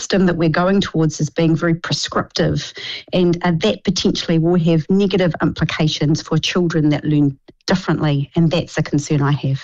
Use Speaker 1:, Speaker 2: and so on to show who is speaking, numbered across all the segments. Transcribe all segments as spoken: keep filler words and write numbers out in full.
Speaker 1: system that we're going towards is being very prescriptive, and uh, that potentially will have negative implications for children that learn differently, and that's a concern I have.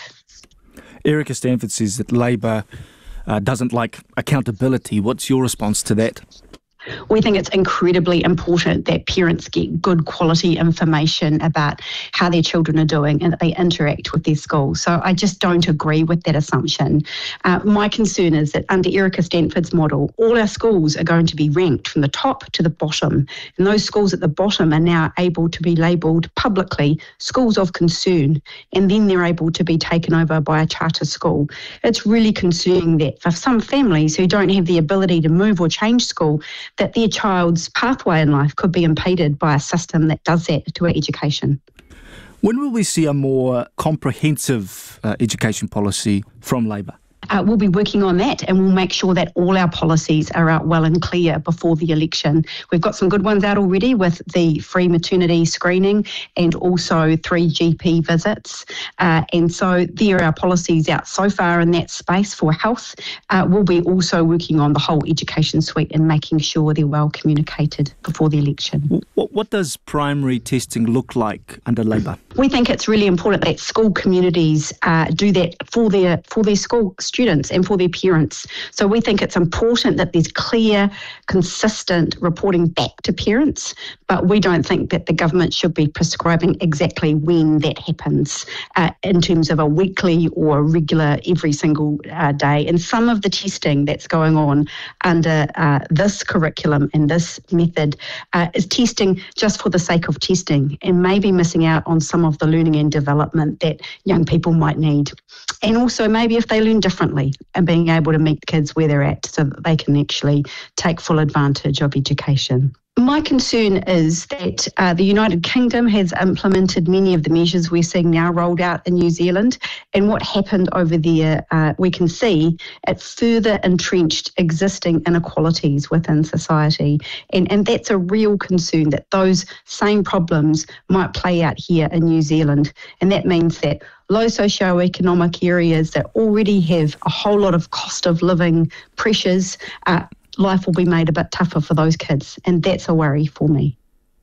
Speaker 2: Erica Stanford says that Labor uh, doesn't like accountability. What's your response to that?
Speaker 1: We think it's incredibly important that parents get good quality information about how their children are doing and that they interact with their schools. So I just don't agree with that assumption. Uh, my concern is that under Erica Stanford's model, all our schools are going to be ranked from the top to the bottom. And those schools at the bottom are now able to be labelled publicly schools of concern, and then they're able to be taken over by a charter school. It's really concerning that for some families who don't have the ability to move or change school, that their child's pathway in life could be impeded by a system that does that to our education.
Speaker 2: When will we see a more comprehensive uh, education policy from Labor?
Speaker 1: Uh, we'll be working on that, and we'll make sure that all our policies are out well and clear before the election. We've got some good ones out already with the free maternity screening and also three G P visits. Uh, and so there are policies out so far in that space for health. Uh, we'll be also working on the whole education suite and making sure they're well communicated before the election.
Speaker 2: What, what does primary testing look like under Labor?
Speaker 1: We think it's really important that school communities uh, do that for their for their school students and for their parents. So we think it's important that there's clear, consistent reporting back to parents, but we don't think that the government should be prescribing exactly when that happens uh, in terms of a weekly or regular every single uh, day. And some of the testing that's going on under uh, this curriculum and this method uh, is testing just for the sake of testing and maybe missing out on some of the learning and development that young people might need. And also maybe if they learn differently and being able to meet kids where they're at so that they can actually take full advantage of education. My concern is that uh, the United Kingdom has implemented many of the measures we're seeing now rolled out in New Zealand, and what happened over there, uh, we can see it further entrenched existing inequalities within society, and, and that's a real concern that those same problems might play out here in New Zealand, and that means that low socioeconomic areas that already have a whole lot of cost of living pressures, uh, life will be made a bit tougher for those kids, and that's a worry for me.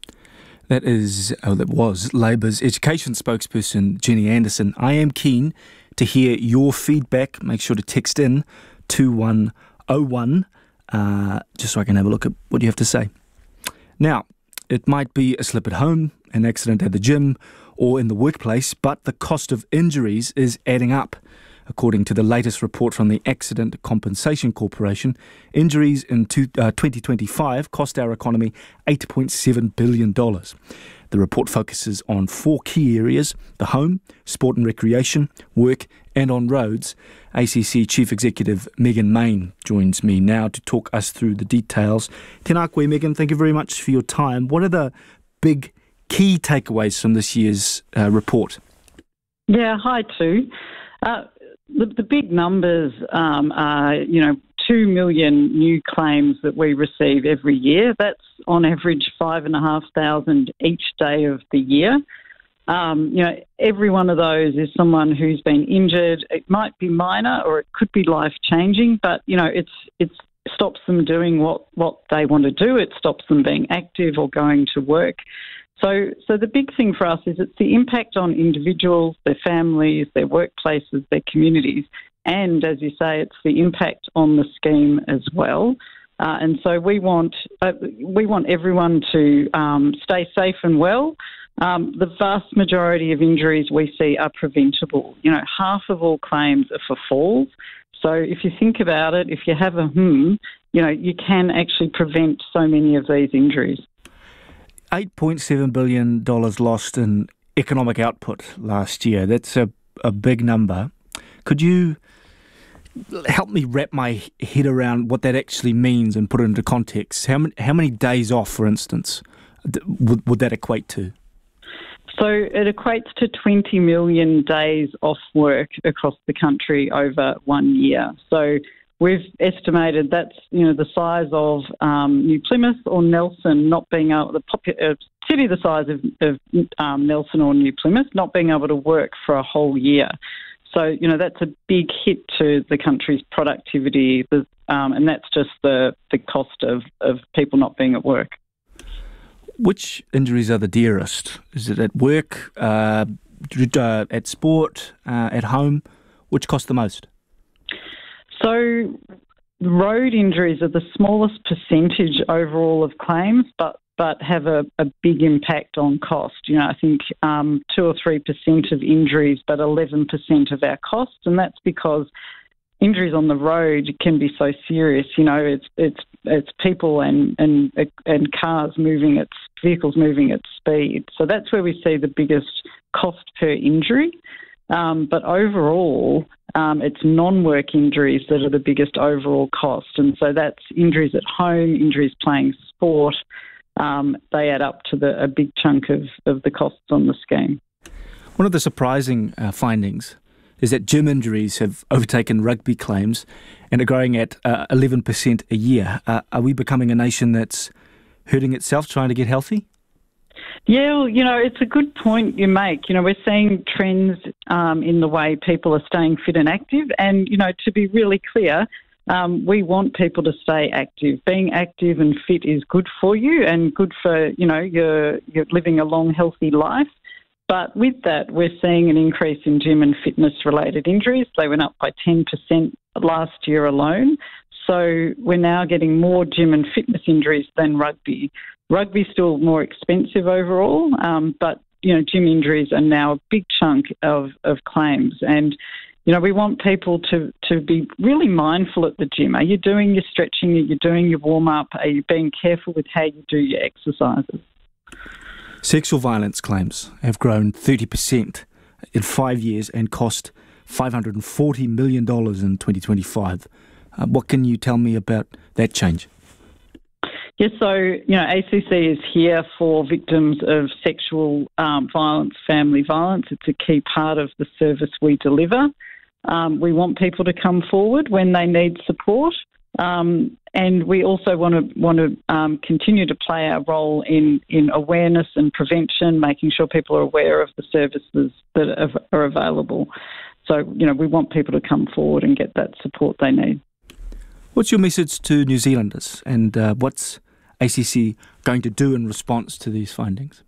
Speaker 2: That is, oh, that was Labor's education spokesperson, Jenny Anderson. I am keen to hear your feedback. Make sure to text in two one oh one, uh, just so I can have a look at what you have to say. Now, it might be a slip at home, an accident at the gym, or in the workplace, but the cost of injuries is adding up. According to the latest report from the Accident Compensation Corporation, injuries in twenty twenty-five cost our economy eight point seven billion dollars. The report focuses on four key areas: the home, sport and recreation, work and on roads. A C C Chief Executive Megan Main joins me now to talk us through the details. Tēnā koe, Megan, thank you very much for your time. What are the big key takeaways from this year's uh, report?
Speaker 3: Yeah, hi, too. Uh, The, the big numbers um, are, you know, two million new claims that we receive every year. That's on average five and a half thousand each day of the year. Um, you know, every one of those is someone who's been injured. It might be minor or it could be life-changing, but, you know, it's it's stops them doing what, what they want to do. It stops them being active or going to work. So so the big thing for us is it's the impact on individuals, their families, their workplaces, their communities, and, as you say, it's the impact on the scheme as well. Uh, and so we want uh, we want everyone to um, stay safe and well. Um, the vast majority of injuries we see are preventable. You know, half of all claims are for falls. So if you think about it, if you have a hmm, you know, you can actually prevent so many of these injuries.
Speaker 2: eight point seven billion dollars lost in economic output last year. That's a, a big number. Could you help me wrap my head around what that actually means and put it into context? How many, how many days off, for instance, would, would that equate to?
Speaker 3: So it equates to twenty million days off work across the country over one year. So we've estimated that's, you know, the size of um, New Plymouth or Nelson not being able, the popu- uh, city the size of, of um, Nelson or New Plymouth not being able to work for a whole year. So, you know, that's a big hit to the country's productivity, um, and that's just the, the cost of, of people not being at work.
Speaker 2: Which injuries are the dearest? Is it at work, uh, uh, at sport, uh, at home? Which cost the most?
Speaker 3: So road injuries are the smallest percentage overall of claims, but but have a, a big impact on cost. You know, I think um, two or three percent of injuries, but eleven percent of our costs, and that's because injuries on the road can be so serious. You know, it's it's it's people and and and cars moving at vehicles moving at speed. So that's where we see the biggest cost per injury. Um, but overall, um, it's non-work injuries that are the biggest overall cost, and so that's injuries at home, injuries playing sport. Um, they add up to the, a big chunk of, of the costs on the scheme.
Speaker 2: One of the surprising uh, findings is that gym injuries have overtaken rugby claims and are growing at uh, eleven percent a year. Uh, are we becoming a nation that's hurting itself trying to get healthy?
Speaker 3: Yeah, well, you know, it's a good point you make. You know, we're seeing trends um, in the way people are staying fit and active. And, you know, to be really clear, um, we want people to stay active. Being active and fit is good for you and good for, you know, you're, you're living a long, healthy life. But with that, we're seeing an increase in gym and fitness-related injuries. They went up by ten percent last year alone. So we're now getting more gym and fitness injuries than rugby. Rugby's still more expensive overall, um, but, you know, gym injuries are now a big chunk of, of claims. And, you know, we want people to, to be really mindful at the gym. Are you doing your stretching? Are you doing your warm-up? Are you being careful with how you do your exercises?
Speaker 2: Sexual violence claims have grown thirty percent in five years and cost five hundred forty million dollars in twenty twenty-five. Uh, what can you tell me about that change?
Speaker 3: Yes, so, you know, A C C is here for victims of sexual um, violence, family violence. It's a key part of the service we deliver. Um, we want people to come forward when they need support. Um, and we also want to want to um, continue to play our role in, in awareness and prevention, making sure people are aware of the services that are, are available. So, you know, we want people to come forward and get that support they need.
Speaker 2: What's your message to New Zealanders, and uh, what's A C C going to do in response to these findings?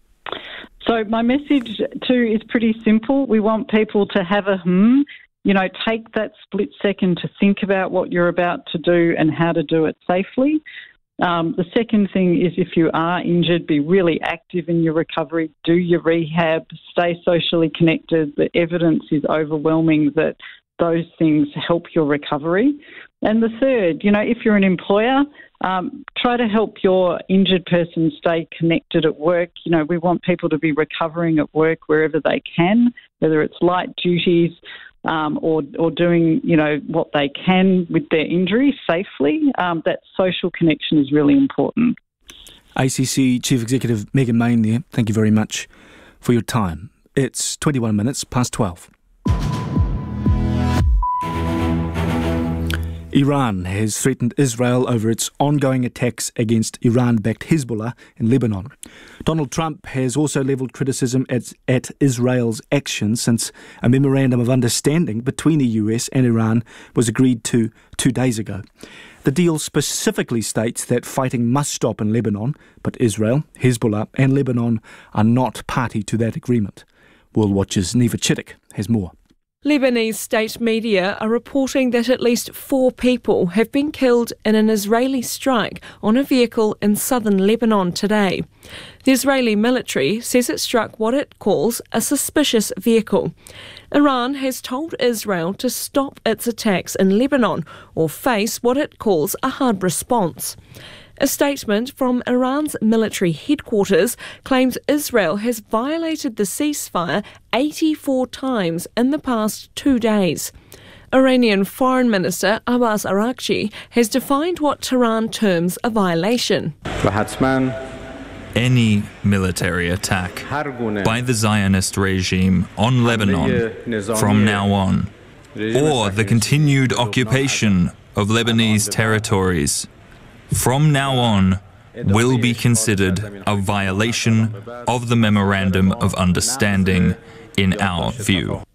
Speaker 3: So my message too is pretty simple. We want people to have a hmm, you know, take that split second to think about what you're about to do and how to do it safely. Um, the second thing is, if you are injured, be really active in your recovery, do your rehab, stay socially connected. The evidence is overwhelming that those things help your recovery. And the third, you know, if you're an employer, um, try to help your injured person stay connected at work. You know, we want people to be recovering at work wherever they can, whether it's light duties um, or, or doing, you know, what they can with their injury safely. Um, that social connection is really important.
Speaker 2: A C C Chief Executive Megan Main there, thank you very much for your time. It's twenty-one minutes past twelve. Iran has threatened Israel over its ongoing attacks against Iran-backed Hezbollah in Lebanon. Donald Trump has also levelled criticism at, at Israel's actions since a memorandum of understanding between the U S and Iran was agreed to two days ago. The deal specifically states that fighting must stop in Lebanon, but Israel, Hezbollah and Lebanon are not party to that agreement. World Watch's Neva Chittick has more.
Speaker 4: Lebanese state media are reporting that at least four people have been killed in an Israeli strike on a vehicle in southern Lebanon today. The Israeli military says it struck what it calls a suspicious vehicle. Iran has told Israel to stop its attacks in Lebanon or face what it calls a hard response. A statement from Iran's military headquarters claims Israel has violated the ceasefire eighty-four times in the past two days. Iranian Foreign Minister Abbas Araghchi has defined what Tehran terms a violation.
Speaker 5: Any military attack by the Zionist regime on Lebanon from now on, or the continued occupation of Lebanese territories from now on, will be considered a violation of the Memorandum of Understanding, in our view.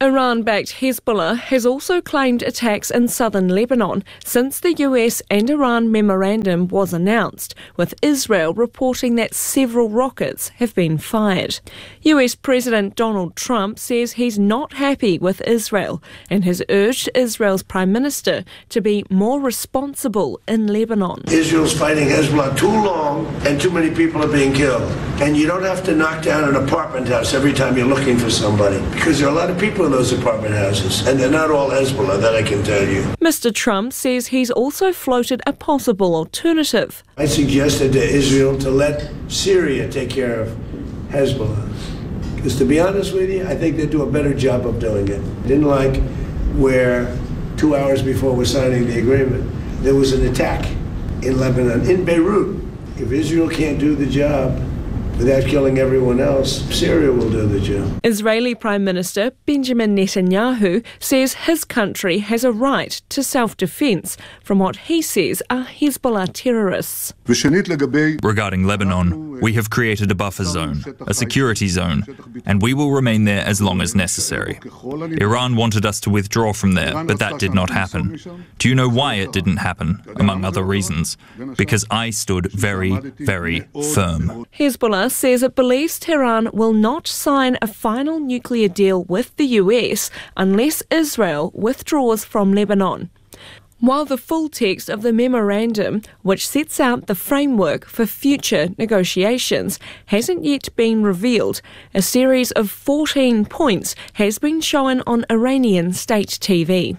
Speaker 4: Iran-backed Hezbollah has also claimed attacks in southern Lebanon since the U S and Iran memorandum was announced, with Israel reporting that several rockets have been fired. U S President Donald Trump says he's not happy with Israel and has urged Israel's Prime Minister to be more responsible in Lebanon.
Speaker 6: Israel's fighting Hezbollah too long and too many people are being killed. And you don't have to knock down an apartment house every time you're looking for somebody, because there are a lot of people in those apartment houses, and they're not all Hezbollah, that I can tell you.
Speaker 4: Mister Trump says he's also floated a possible alternative.
Speaker 6: I suggested to Israel to let Syria take care of Hezbollah. Because to be honest with you, I think they do a better job of doing it. I didn't like where two hours before we're signing the agreement, there was an attack in Lebanon, in Beirut. If Israel can't do the job without killing everyone else, Syria will do the job.
Speaker 4: Israeli Prime Minister Benjamin Netanyahu says his country has a right to self-defence from what he says are Hezbollah terrorists.
Speaker 5: Regarding Lebanon, we have created a buffer zone, a security zone, and we will remain there as long as necessary. Iran wanted us to withdraw from there, but that did not happen. Do you know why it didn't happen? Among other reasons. Because I stood very, very firm.
Speaker 4: Hezbollah says it believes Tehran will not sign a final nuclear deal with the U S unless Israel withdraws from Lebanon. While the full text of the memorandum, which sets out the framework for future negotiations, hasn't yet been revealed, a series of fourteen points has been shown on Iranian state T V.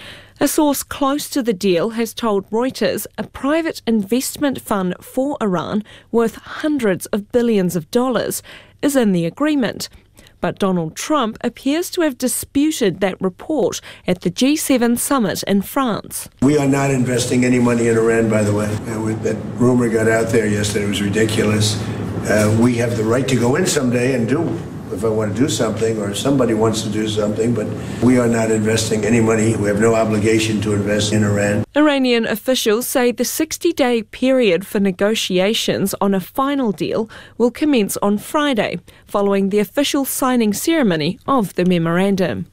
Speaker 4: A source close to the deal has told Reuters a private investment fund for Iran worth hundreds of billions of dollars is in the agreement. But Donald Trump appears to have disputed that report at the G seven summit in France.
Speaker 6: We are not investing any money in Iran, by the way. Uh, that rumor got out there yesterday. It was ridiculous. Uh, we have the right to go in someday and do if I want to do something, or if somebody wants to do something, but we are not investing any money. We have no obligation to invest in Iran.
Speaker 4: Iranian officials say the sixty-day period for negotiations on a final deal will commence on Friday, following the official signing ceremony of the memorandum.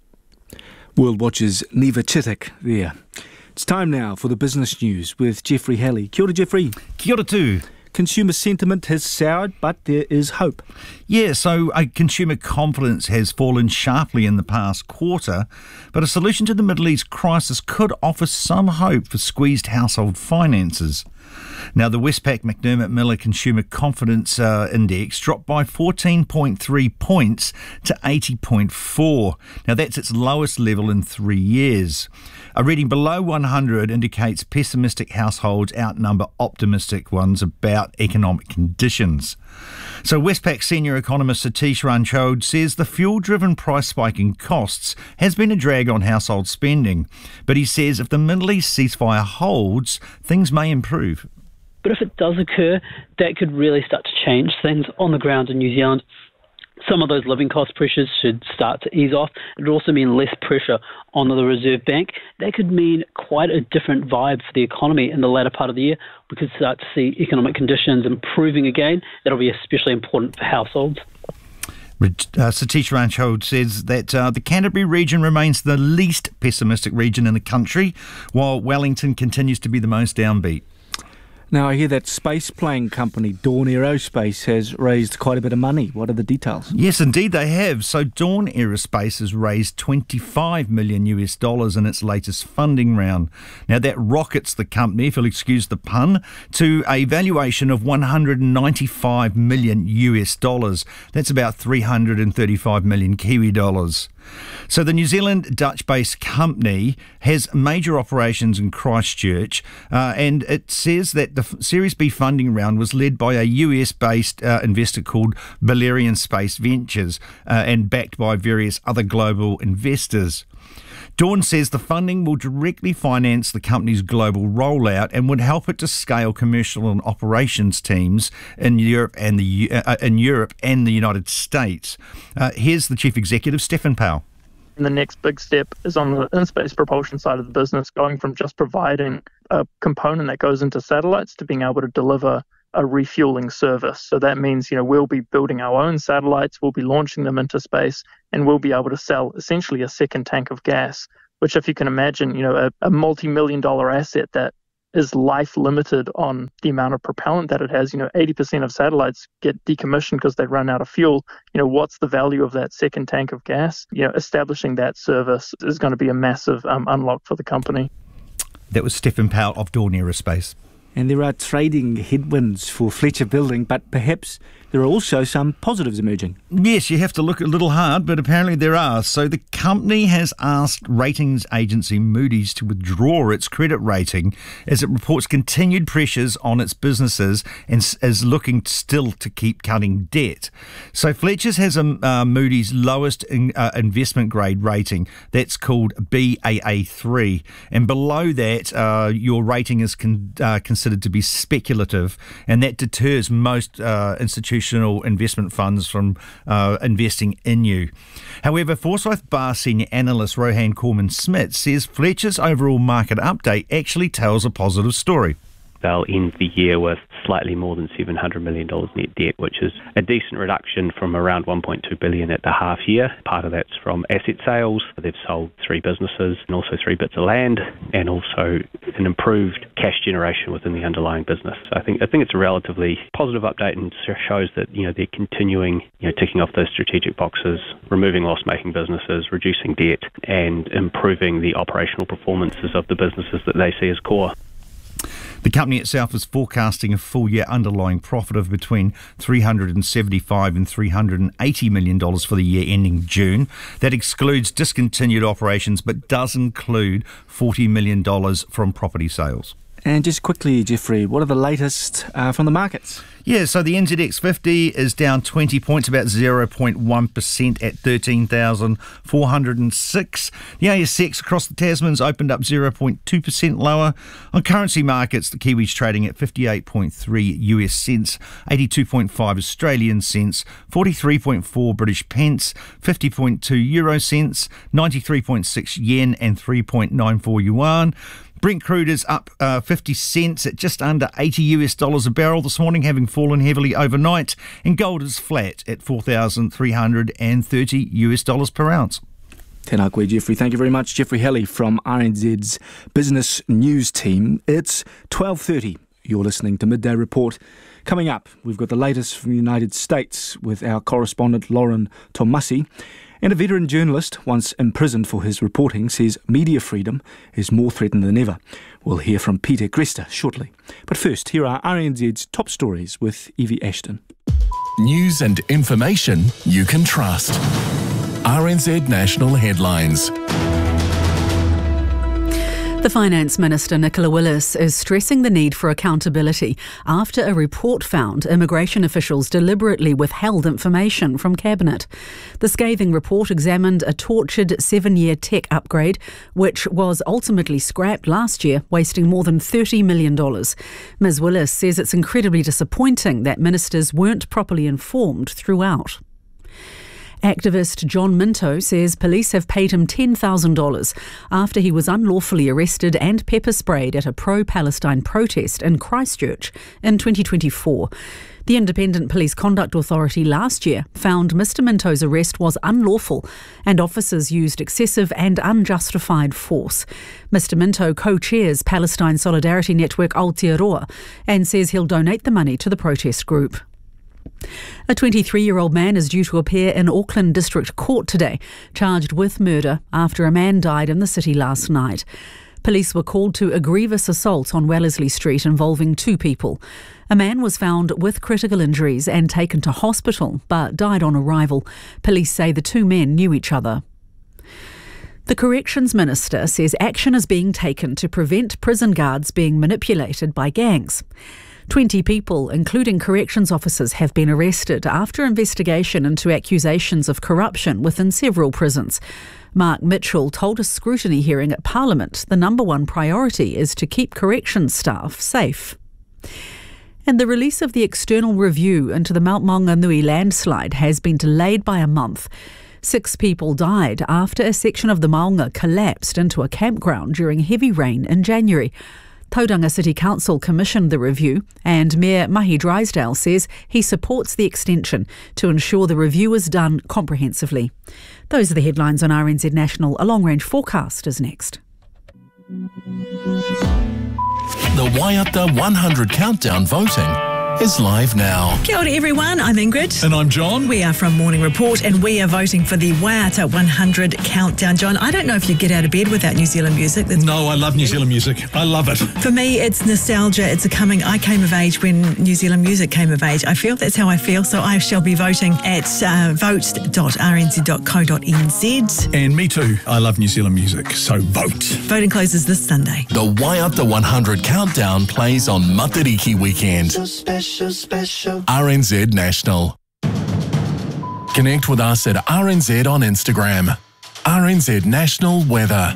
Speaker 2: World Watch's Neva Chittick there. It's time now for the business news with Jeffrey Halley. Kia ora, Jeffrey.
Speaker 7: Kia ora too.
Speaker 2: Consumer sentiment has soured, but there is hope.
Speaker 7: Yeah, so uh, consumer confidence has fallen sharply in the past quarter, but a solution to the Middle East crisis could offer some hope for squeezed household finances. Now, the Westpac McDermott Miller Consumer Confidence uh, Index dropped by fourteen point three points to eighty point four. Now, that's its lowest level in three years. A reading below one hundred indicates pessimistic households outnumber optimistic ones about economic conditions. So Westpac senior economist Satish Ranchod says the fuel-driven price spike in costs has been a drag on household spending. But he says if the Middle East ceasefire holds, things may improve.
Speaker 8: But if it does occur, that could really start to change things on the ground in New Zealand. Some of those living cost pressures should start to ease off. It would also mean less pressure on the Reserve Bank. That could mean quite a different vibe for the economy in the latter part of the year. We could start to see economic conditions improving again. That'll be especially important for households.
Speaker 7: Uh, Satish Ranchod says that uh, the Canterbury region remains the least pessimistic region in the country, while Wellington continues to be the most downbeat.
Speaker 2: Now, I hear that space-plane company Dawn Aerospace has raised quite a bit of money. What are the details?
Speaker 7: Yes, indeed they have. So Dawn Aerospace has raised twenty-five million U S dollars in its latest funding round. Now, that rockets the company, if you'll excuse the pun, to a valuation of one hundred ninety-five million U S dollars. That's about three hundred thirty-five million Kiwi dollars. So the New Zealand Dutch-based company has major operations in Christchurch, uh, and it says that the Series B funding round was led by a U S-based uh, investor called Valerian Space Ventures uh, and backed by various other global investors. Dawn says the funding will directly finance the company's global rollout and would help it to scale commercial and operations teams in Europe and the uh, in Europe and the United States. Uh, here's the chief executive, Stefan Powell.
Speaker 9: And the next big step is on the in-space propulsion side of the business, going from just providing a component that goes into satellites to being able to deliver a refueling service. So that means, you know, we'll be building our own satellites, we'll be launching them into space, and we'll be able to sell essentially a second tank of gas, which, if you can imagine, you know, a, a multi-million dollar asset that is life limited on the amount of propellant that it has. You know, eighty percent of satellites get decommissioned because they run out of fuel. You know, what's the value of that second tank of gas? You know, establishing that service is going to be a massive um, unlock for the company.
Speaker 7: That was Stephen Powell of Dawn Aerospace.
Speaker 2: And there are trading headwinds for Fletcher Building, but perhaps there are also some positives emerging.
Speaker 7: Yes, you have to look a little hard, but apparently there are. So the company has asked ratings agency Moody's to withdraw its credit rating as it reports continued pressures on its businesses and is looking still to keep cutting debt. So Fletcher's has a uh, Moody's lowest in, uh, investment grade rating. That's called B A A three. And below that, uh, your rating is con- uh, considered to be speculative, and that deters most uh, institutions investment funds from uh, investing in you. However, Forsyth Barr senior analyst Rohan Corman-Smith says Fletcher's overall market update actually tells a positive story.
Speaker 10: They'll end the year with slightly more than seven hundred million dollars net debt, which is a decent reduction from around one point two billion dollars at the half year. Part of that's from asset sales. They've sold three businesses and also three bits of land, and also an improved cash generation within the underlying business. So I think I think it's a relatively positive update and shows that, you know, they're continuing, you know, ticking off those strategic boxes, removing loss-making businesses, reducing debt, and improving the operational performances of the businesses that they see as core.
Speaker 7: The company itself is forecasting a full-year underlying profit of between three hundred seventy-five and three hundred eighty million dollars for the year ending June. That excludes discontinued operations but does include forty million dollars from property sales.
Speaker 2: And just quickly, Jeffrey, what are the latest uh, from the markets?
Speaker 7: Yeah, so the N Z X fifty is down twenty points, about zero point one percent at thirteen thousand four hundred six. The A S X across the Tasmans opened up zero point two percent lower. On currency markets, the Kiwi's trading at fifty-eight point three U S cents, eighty-two point five Australian cents, forty-three point four British pence, fifty point two euro cents, ninety-three point six yen and three point nine four yuan. Brent crude is up uh, fifty cents at just under eighty U S dollars a barrel this morning, having fallen heavily overnight. And gold is flat at four thousand three hundred thirty U S dollars per ounce.
Speaker 2: Tēnā koe, Jeffrey. Thank you very much. Jeffrey Helly from R N Z's Business News Team. It's twelve thirty. You're listening to Midday Report. Coming up, we've got the latest from the United States with our correspondent Lauren Tomasi. And a veteran journalist, once imprisoned for his reporting, says media freedom is more threatened than ever. We'll hear from Peter Gresta shortly. But first, here are R N Z's top stories with Evie Ashton.
Speaker 11: News and information you can trust. R N Z National Headlines.
Speaker 12: The Finance Minister, Nicola Willis, is stressing the need for accountability after a report found immigration officials deliberately withheld information from Cabinet. The scathing report examined a tortured seven-year tech upgrade, which was ultimately scrapped last year, wasting more than thirty million dollars. Miz Willis says it's incredibly disappointing that ministers weren't properly informed throughout. Activist John Minto says police have paid him ten thousand dollars after he was unlawfully arrested and pepper sprayed at a pro-Palestine protest in Christchurch in twenty twenty-four. The Independent Police Conduct Authority last year found Mister Minto's arrest was unlawful and officers used excessive and unjustified force. Mister Minto co-chairs Palestine Solidarity Network Aotearoa and says he'll donate the money to the protest group. A twenty-three-year-old man is due to appear in Auckland District Court today, charged with murder after a man died in the city last night. Police were called to a grievous assault on Wellesley Street involving two people. A man was found with critical injuries and taken to hospital, but died on arrival. Police say the two men knew each other. The Corrections Minister says action is being taken to prevent prison guards being manipulated by gangs. Twenty people, including corrections officers, have been arrested after investigation into accusations of corruption within several prisons. Mark Mitchell told a scrutiny hearing at Parliament the number one priority is to keep corrections staff safe. And the release of the external review into the Mount Maunganui landslide has been delayed by a month. Six people died after a section of the Maunga collapsed into a campground during heavy rain in January. Tauranga City Council commissioned the review, and Mayor Mahi Drysdale says he supports the extension to ensure the review is done comprehensively. Those are the headlines on R N Z National. A long-range forecast is next.
Speaker 11: The Waiata one hundred Countdown voting is live now.
Speaker 13: Kia ora everyone, I'm Ingrid.
Speaker 14: And I'm John.
Speaker 13: We are from Morning Report and we are voting for the Waiata one hundred Countdown. John, I don't know if you get out of bed without New Zealand music. That's
Speaker 14: no, I love New Zealand music. I love it.
Speaker 13: For me, it's nostalgia. It's a coming. I came of age when New Zealand music came of age. I feel that's how I feel, so I shall be voting at uh, vote dot r n z dot co dot n z.
Speaker 14: And me too. I love New Zealand music, so vote.
Speaker 13: Voting closes this Sunday.
Speaker 11: The Waiata one hundred Countdown plays on Matariki weekend.
Speaker 15: So special. Special.
Speaker 11: R N Z National. Connect with us at R N Z on Instagram. R N Z National Weather.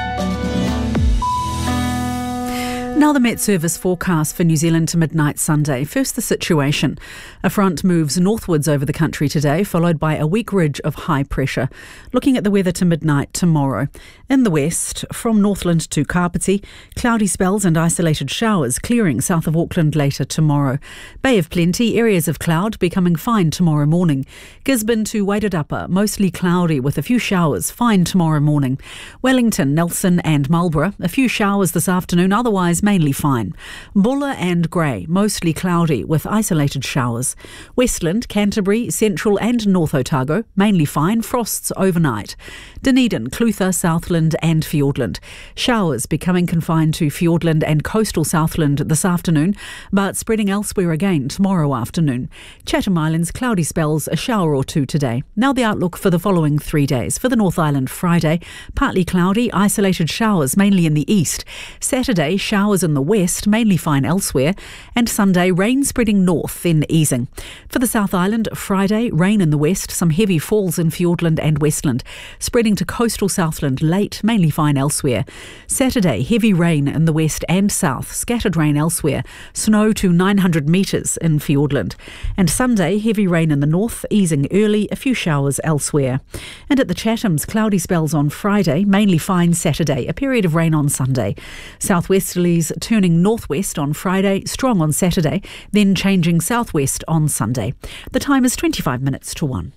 Speaker 12: Now the Met Service forecast for New Zealand to midnight Sunday. First, the situation. A front moves northwards over the country today, followed by a weak ridge of high pressure. Looking at the weather to midnight tomorrow. In the west, from Northland to Kapiti, cloudy spells and isolated showers clearing south of Auckland later tomorrow. Bay of Plenty, areas of cloud becoming fine tomorrow morning. Gisborne to Wairarapa, mostly cloudy with a few showers, fine tomorrow morning. Wellington, Nelson and Marlborough, a few showers this afternoon, otherwise mainly fine. Bulla and Grey, mostly cloudy with isolated showers. Westland, Canterbury, Central and North Otago, mainly fine, frosts overnight. Dunedin, Clutha, Southland and Fiordland. Showers becoming confined to Fiordland and coastal Southland this afternoon, but spreading elsewhere again tomorrow afternoon. Chatham Islands, cloudy spells, a shower or two today. Now the outlook for the following three days. For the North Island, Friday, partly cloudy, isolated showers mainly in the east. Saturday, showers in the west, mainly fine elsewhere. And Sunday, rain spreading north, then easing. For the South Island, Friday, rain in the west, some heavy falls in Fiordland and Westland. Spreading to coastal Southland late, mainly fine elsewhere. Saturday, heavy rain in the west and south, scattered rain elsewhere. Snow to nine hundred metres in Fiordland. And Sunday, heavy rain in the north, easing early, a few showers elsewhere. And at the Chathams, cloudy spells on Friday, mainly fine Saturday, a period of rain on Sunday. Southwesterlies turning northwest on Friday, strong on Saturday, then changing southwest on Sunday. The time is twenty-five minutes to one.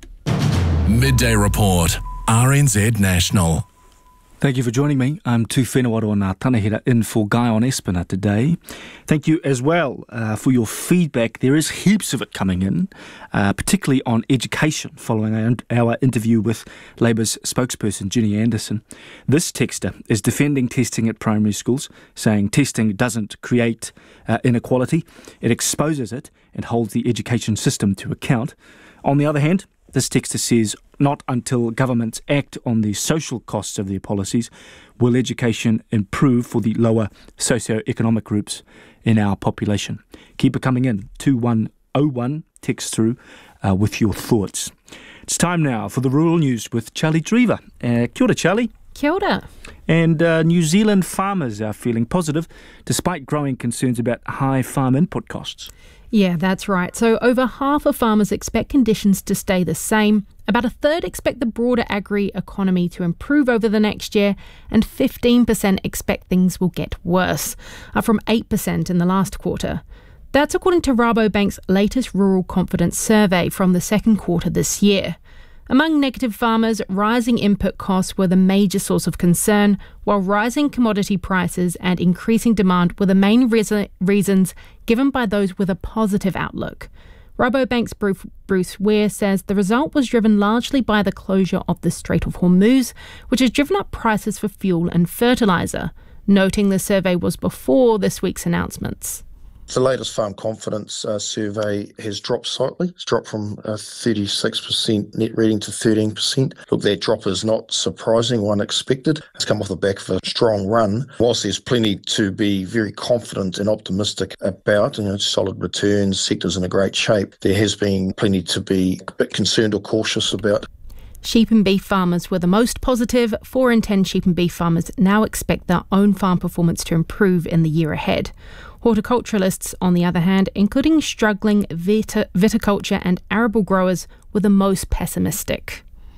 Speaker 11: Midday Report, R N Z National.
Speaker 2: Thank you for joining me. I'm Tu Whenua o Ngā Tanahera in for Guy on Espina today. Thank you as well uh, for your feedback. There is heaps of it coming in, uh, particularly on education, following our, our interview with Labour's spokesperson, Ginny Anderson. This texter is defending testing at primary schools, saying testing doesn't create uh, inequality, it exposes it and holds the education system to account. On the other hand, this texter says not until governments act on the social costs of their policies will education improve for the lower socio-economic groups in our population. Keep it coming in. two one oh one, text through uh, with your thoughts. It's time now for the rural news with Charlie Drever. Uh, kia ora, Charlie.
Speaker 16: Kia ora.
Speaker 2: And uh, New Zealand farmers are feeling positive despite growing concerns about high farm input costs.
Speaker 16: Yeah, that's right. So over half of farmers expect conditions to stay the same. About a third expect the broader agri-economy to improve over the next year, and fifteen percent expect things will get worse, up from eight percent in the last quarter. That's according to Rabobank's latest Rural Confidence Survey from the second quarter this year. Among negative farmers, rising input costs were the major source of concern, while rising commodity prices and increasing demand were the main re- reasons given by those with a positive outlook. Rabobank's Bruce Ware says the result was driven largely by the closure of the Strait of Hormuz, which has driven up prices for fuel and fertiliser, noting the survey was before this week's announcements.
Speaker 17: The latest farm confidence uh, survey has dropped slightly. It's dropped from uh, thirty-six percent net reading to thirteen percent. Look, that drop is not surprising, one expected. It's come off the back of a strong run. Whilst there's plenty to be very confident and optimistic about, you know, solid returns, sectors in a great shape, there has been plenty to be a bit concerned or cautious about.
Speaker 16: Sheep and beef farmers were the most positive. Four in ten sheep and beef farmers now expect their own farm performance to improve in the year ahead. Horticulturalists, on the other hand, including struggling viti- viticulture and arable growers, were the most pessimistic.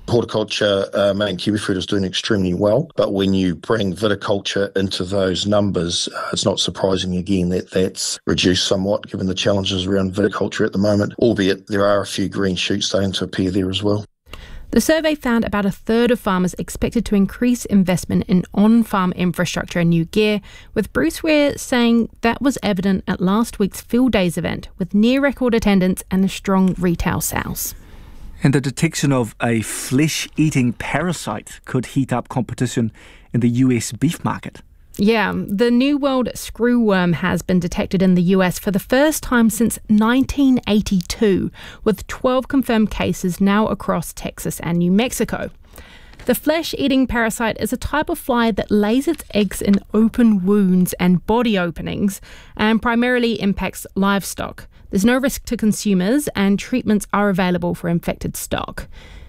Speaker 17: Horticulture, uh, main kiwifruit is doing extremely well, but when you bring viticulture into those numbers, uh, it's not surprising again that that's reduced somewhat given the challenges around viticulture at the moment, albeit there are a few green shoots starting to appear there as well.
Speaker 16: The survey found about a third of farmers expected to increase investment in on-farm infrastructure and new gear, with Bruce Ware saying that was evident at last week's Field Days event, with near-record attendance and strong retail sales.
Speaker 2: And the detection of a flesh-eating parasite could heat up competition in the U S beef market.
Speaker 16: Yeah, the New World screwworm has been detected in the U S for the first time since nineteen eighty-two, with twelve confirmed cases now across Texas and New Mexico. The flesh-eating parasite is a type of fly that lays its eggs in open wounds and body openings and primarily impacts livestock. There's no risk to consumers and treatments are available for infected stock.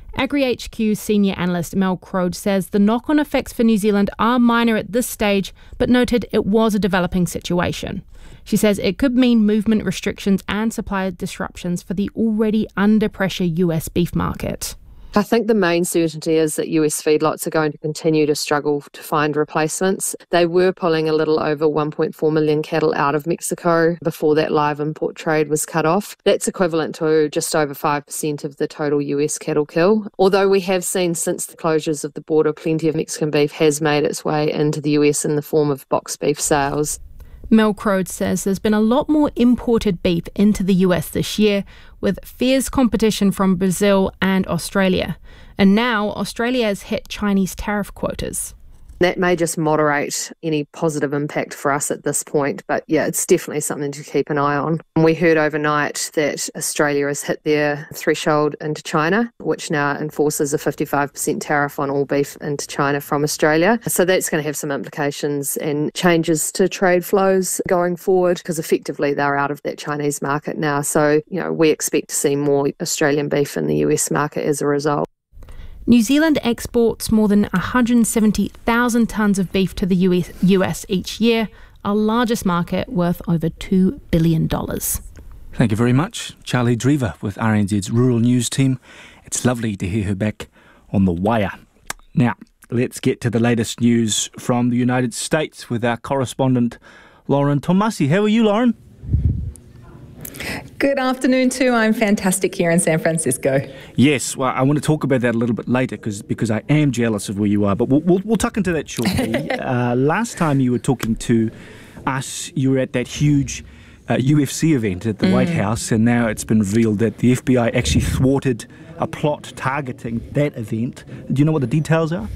Speaker 16: AgriHQ senior analyst Mel Crode says the knock-on effects for New Zealand are minor at this stage, but noted it was a developing situation. She says it could mean movement restrictions and supply disruptions for the already under pressure U S beef market.
Speaker 18: I think the main certainty is that U S feedlots are going to continue to struggle to find replacements. They were pulling a little over one point four million cattle out of Mexico before that live import trade was cut off. That's equivalent to just over five percent of the total U S cattle kill. Although we have seen since the closures of the border, plenty of Mexican beef has made its way into the U S in the form of boxed beef sales.
Speaker 16: Mel Crode says there's been a lot more imported beef into the U S this year, with fierce competition from Brazil and Australia. And now Australia has hit Chinese tariff quotas.
Speaker 18: That may just moderate any positive impact for us at this point, but yeah, it's definitely something to keep an eye on. We heard overnight that Australia has hit their threshold into China, which now enforces a fifty-five percent tariff on all beef into China from Australia. So that's going to have some implications and changes to trade flows going forward, because effectively they're out of that Chinese market now. So, you know, we expect to see more Australian beef in the U S market as a result.
Speaker 16: New Zealand exports more than one hundred seventy thousand tonnes of beef to the U S each year, our largest market worth over two billion dollars.
Speaker 2: Thank you very much, Charlie Drever with R N Z's Rural News Team. It's lovely to hear her back on the wire. Now, let's get to the latest news from the United States with our correspondent, Lauren Tomasi. How are you, Lauren?
Speaker 19: Good afternoon too. I'm fantastic here in San Francisco.
Speaker 2: Yes, well, I want to talk about that a little bit later because because I am jealous of where you are, but we'll, we'll, we'll tuck into that shortly. uh, last time you were talking to us, you were at that huge uh, U F C event at the mm. White House, and now it's been revealed that the F B I actually thwarted a plot targeting that event. Do you know what the details are?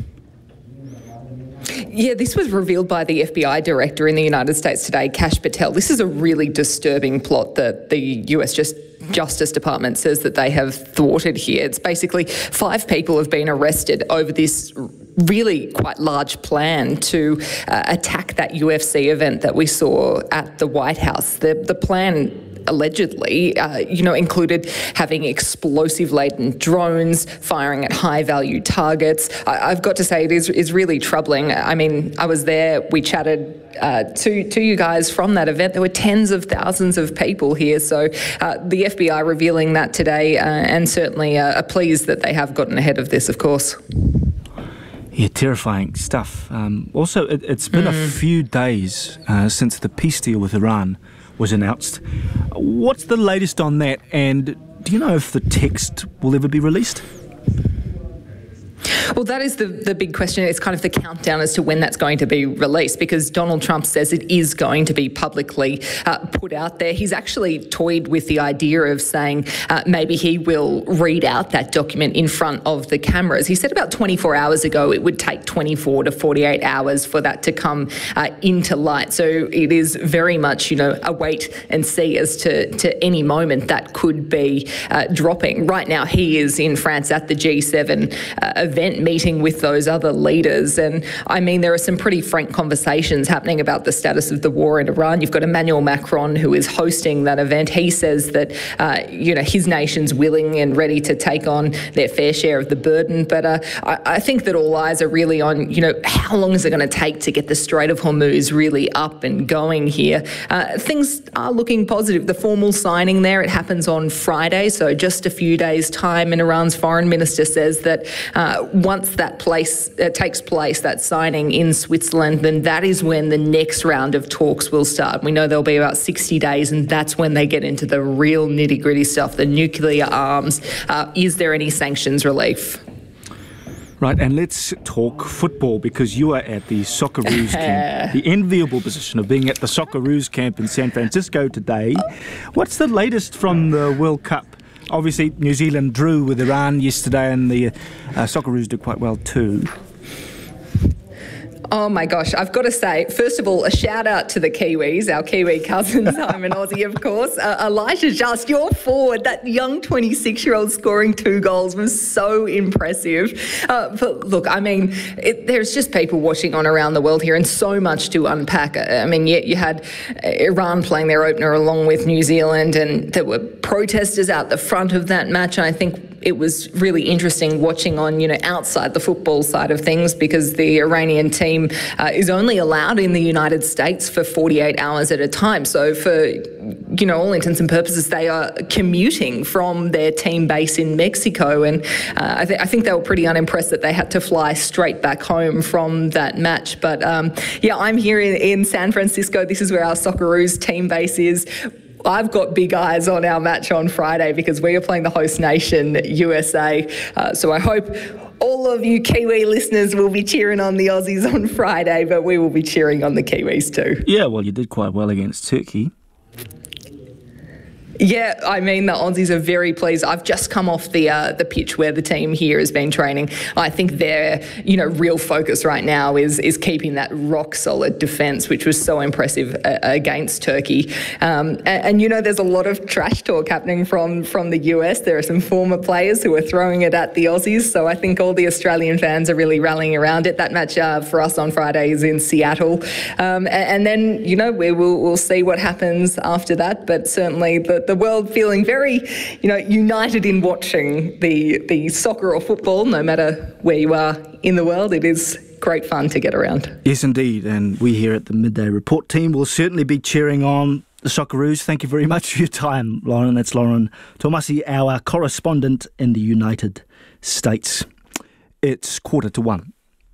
Speaker 19: Yeah, this was revealed by the F B I director in the United States today, Kash Patel. This is a really disturbing plot that the U S just Justice Department says that they have thwarted here. It's basically five people have been arrested over this really quite large plan to uh, attack that U F C event that we saw at the White House. The, the plan allegedly, uh, you know, included having explosive-laden drones, firing at high-value targets. I, I've got to say, it is is really troubling. I mean, I was there, we chatted uh, to, to you guys from that event. There were tens of thousands of people here, so uh, the F B I revealing that today, uh, and certainly uh, are pleased that they have gotten ahead of this, of course.
Speaker 2: Yeah, terrifying stuff. Um, also, it, it's been mm. a few days uh, since the peace deal with Iran was announced. What's the latest on that, and do you know if the text will ever be released?
Speaker 19: Well, that is the, the big question. It's kind of the countdown as to when that's going to be released, because Donald Trump says it is going to be publicly uh, put out there. He's actually toyed with the idea of saying uh, maybe he will read out that document in front of the cameras. He said about twenty-four hours ago it would take twenty-four to forty-eight hours for that to come uh, into light. So it is very much, you know, a wait and see as to, to any moment that could be uh, dropping. Right now he is in France at the G seven uh, event. event meeting with those other leaders. And I mean, there are some pretty frank conversations happening about the status of the war in Iran. You've got Emmanuel Macron, who is hosting that event. He says that, uh, you know, his nation's willing and ready to take on their fair share of the burden. But uh, I, I think that all eyes are really on, you know, how long is it going to take to get the Strait of Hormuz really up and going here? Uh, things are looking positive. The formal signing there, it happens on Friday, so just a few days' time, and Iran's foreign minister says that uh, once that place uh, takes place, that signing in Switzerland, then that is when the next round of talks will start. We know there'll be about sixty days, and that's when they get into the real nitty-gritty stuff, the nuclear arms. Uh, is there any sanctions relief?
Speaker 2: Right, and let's talk football, because you are at the Socceroos camp, the enviable position of being at the Socceroos camp in San Francisco today. What's the latest from the World Cup? Obviously, New Zealand drew with Iran yesterday, and the uh, Socceroos did quite well too.
Speaker 19: Oh my gosh, I've got to say, first of all, a shout out to the Kiwis, our Kiwi cousins. I'm an Aussie, of course. Uh, Elijah Just, your forward, that young twenty-six-year-old scoring two goals was so impressive. Uh, but look, I mean, it, there's just people watching on around the world here and so much to unpack. I mean, you, you had Iran playing their opener along with New Zealand, and there were protesters out the front of that match. And I think it was really interesting watching on, you know, outside the football side of things, because the Iranian team uh, is only allowed in the United States for forty-eight hours at a time. So for, you know, all intents and purposes, they are commuting from their team base in Mexico. And uh, I, th- I think they were pretty unimpressed that they had to fly straight back home from that match. But um, yeah, I'm here in, in San Francisco. This is where our Socceroos team base is. I've got big eyes on our match on Friday because we are playing the host nation, U S A. Uh, so I hope all of you Kiwi listeners will be cheering on the Aussies on Friday, but we will be cheering on the Kiwis too.
Speaker 2: Yeah, well, you did quite well against Turkey.
Speaker 19: Yeah, I mean, the Aussies are very pleased. I've just come off the uh, the pitch where the team here has been training. I think their, you know, real focus right now is is keeping that rock solid defence, which was so impressive uh, against Turkey. Um, and, and, you know, there's a lot of trash talk happening from, from the U S. There are some former players who are throwing it at the Aussies. So I think all the Australian fans are really rallying around it. That match uh, for us on Friday is in Seattle. Um, and, and then, you know, we will we'll see what happens after that. But certainly the the world feeling very, you know, united in watching the the soccer or football, no matter where you are in the world. It is great fun to get around.
Speaker 2: Yes, indeed. And we here at the Midday Report team will certainly be cheering on the Socceroos. Thank you very much for your time, Lauren. That's Lauren Tomasi, our correspondent in the United States. It's quarter to one.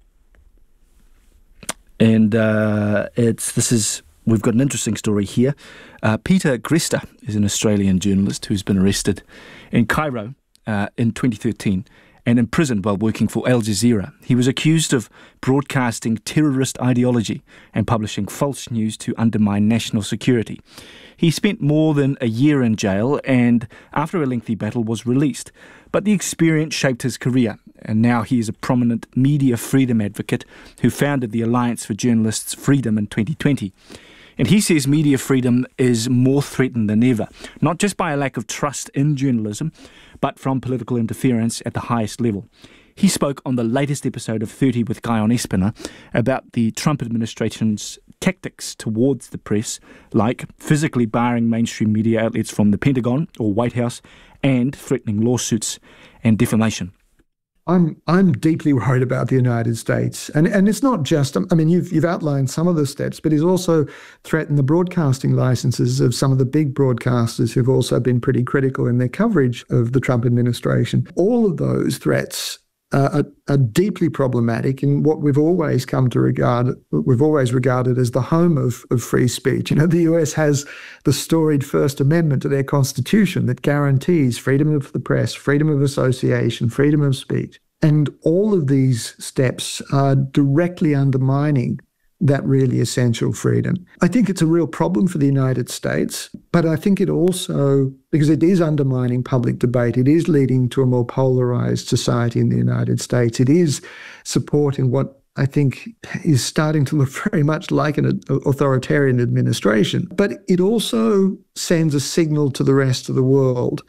Speaker 2: And uh, it's this is... We've got an interesting story here. Uh, Peter Gresta is an Australian journalist who's been arrested in Cairo uh, in twenty thirteen and imprisoned while working for Al Jazeera. He was accused of broadcasting terrorist ideology and publishing false news to undermine national security. He spent more than a year in jail and, after a lengthy battle, was released. But the experience shaped his career, and now he is a prominent media freedom advocate who founded the Alliance for Journalists' Freedom in twenty twenty. And he says media freedom is more threatened than ever, not just by a lack of trust in journalism, but from political interference at the highest level. He spoke on the latest episode of thirty with Guy on Espiner about the Trump administration's tactics towards the press, like physically barring mainstream media outlets from the Pentagon or White House and threatening lawsuits and defamation.
Speaker 20: I'm I'm deeply worried about the United States, and and it's not just. I mean, you've you've outlined some of the steps, but he's also threatened the broadcasting licenses of some of the big broadcasters who've also been pretty critical in their coverage of the Trump administration. All of those threats uh, are, are deeply problematic in what we've always come to regard. We've always regarded as the home of of free speech. You know, the U S has the storied First Amendment to their Constitution that guarantees freedom of the press, freedom of association, freedom of speech. And all of these steps are directly undermining that really essential freedom. I think it's a real problem for the United States, but I think it also, because it is undermining public debate, it is leading to a more polarized society in the United States. It is supporting what I think is starting to look very much like an authoritarian administration. But it also sends a signal to the rest of the world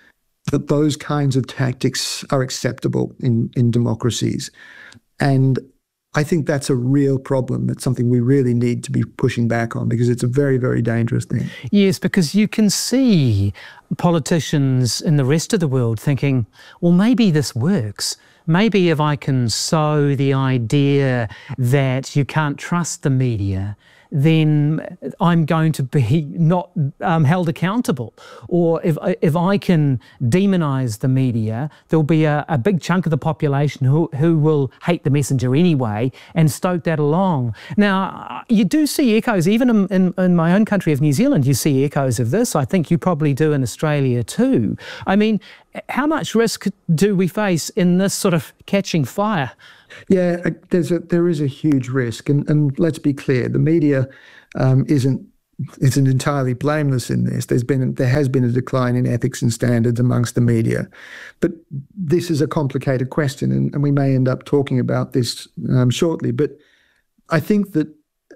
Speaker 20: that those kinds of tactics are acceptable in, in democracies. And I think that's a real problem. It's something we really need to be pushing back on because it's a very, very dangerous thing.
Speaker 21: Yes, because you can see politicians in the rest of the world thinking, well, maybe this works. Maybe if I can sow the idea that you can't trust the media, then I'm going to be not um, held accountable. Or if if I can demonise the media, there'll be a, a big chunk of the population who, who will hate the messenger anyway and stoke that along. Now, you do see echoes, even in, in, in my own country of New Zealand, you see echoes of this. I think you probably do in Australia too. I mean, how much risk do we face in this sort of catching fire?
Speaker 20: Yeah, there's a, there is a huge risk. And, and let's be clear, the media um, isn't isn't entirely blameless in this. There's been there has been a decline in ethics and standards amongst the media. But this is a complicated question, and, and we may end up talking about this um, shortly. But I think that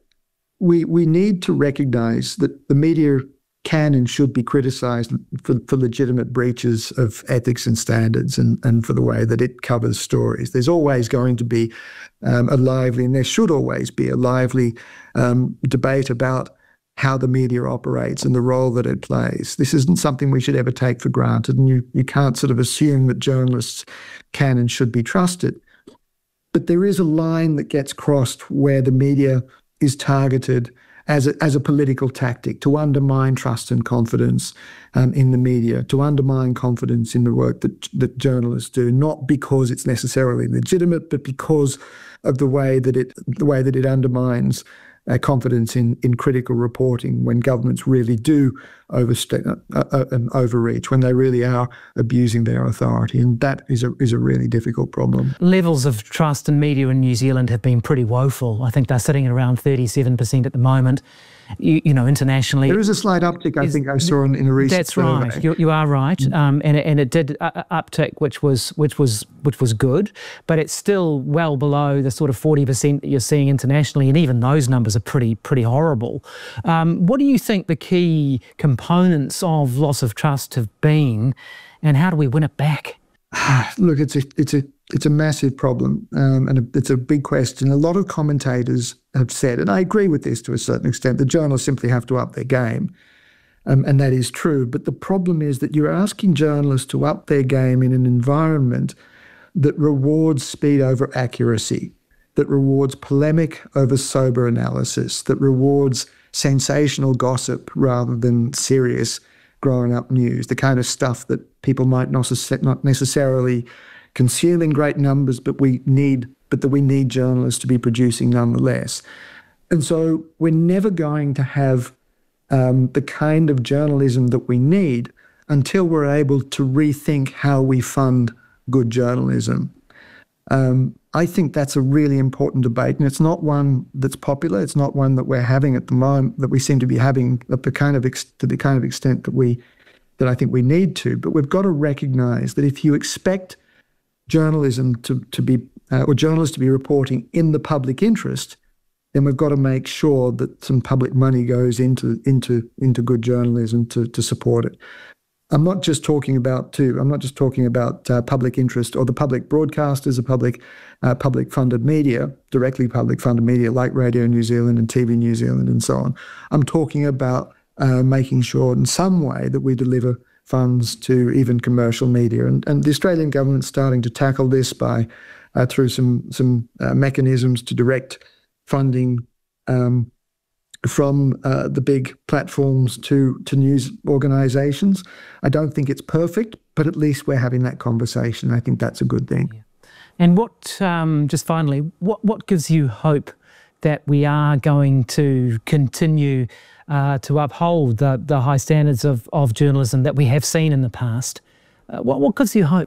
Speaker 20: we we need to recognise that the media can and should be criticised for, for legitimate breaches of ethics and standards and, and for the way that it covers stories. There's always going to be um, a lively, and there should always be a lively um, debate about how the media operates and the role that it plays. This isn't something we should ever take for granted, and you, you can't sort of assume that journalists can and should be trusted. But there is a line that gets crossed where the media is targeted as a, as a political tactic to undermine trust and confidence um, in the media, to undermine confidence in the work that, that journalists do, not because it's necessarily legitimate, but because of the way that it the way that it undermines uh, confidence in, in critical reporting when governments really do overstep uh, uh, and overreach, when they really are abusing their authority. And that is a is a really difficult problem.
Speaker 21: Levels of trust in media in New Zealand have been pretty woeful. I think they're sitting at around thirty-seven percent at the moment. You, you know, internationally.
Speaker 20: There is a slight uptick, I is, think I saw in, in a recent
Speaker 21: That's
Speaker 20: survey.
Speaker 21: right. You, you are right, mm. um, and and it did uh, uptick, which was which was which was good, but it's still well below the sort of forty percent that you're seeing internationally, and even those numbers are pretty pretty horrible. Um, what do you think the key components of loss of trust have been, and how do we win it back?
Speaker 20: Look, it's a it's a it's a massive problem, um, and a, it's a big question. A lot of commentators have said, and I agree with this to a certain extent, that journalists simply have to up their game, um, and that is true. But the problem is that you're asking journalists to up their game in an environment that rewards speed over accuracy, that rewards polemic over sober analysis, that rewards sensational gossip rather than serious grown-up news, the kind of stuff that people might not necessarily consume in great numbers, but we need, but that we need journalists to be producing nonetheless. And so we're never going to have um, the kind of journalism that we need until we're able to rethink how we fund good journalism. Um, I think that's a really important debate, and it's not one that's popular. It's not one that we're having at the moment, that we seem to be having at the kind of ex- to the kind of extent that we that I think we need to. But we've got to recognise that if you expect journalism to to be uh, or journalists to be reporting in the public interest, then we've got to make sure that some public money goes into into into good journalism to to support it. I'm not just talking about too. I'm not just talking about uh, public interest or the public broadcasters, the public, uh, public funded media, directly public funded media like Radio New Zealand and T V New Zealand and so on. I'm talking about uh, making sure in some way that we deliver funds to even commercial media, and and the Australian government's starting to tackle this by uh, through some some uh, mechanisms to direct funding Um, from uh, the big platforms to, to news organisations. I don't think it's perfect, but at least we're having that conversation. I think that's a good thing.
Speaker 21: Yeah. And what, um, just finally, what, what gives you hope that we are going to continue uh, to uphold the, the high standards of, of journalism that we have seen in the past? Uh, what, what gives you hope?